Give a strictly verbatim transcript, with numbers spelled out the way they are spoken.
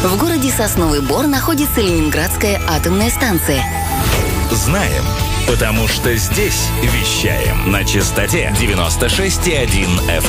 В городе Сосновый Бор находится Ленинградская атомная станция. Знаем, потому что здесь вещаем на частоте девяносто шесть и один эф эм.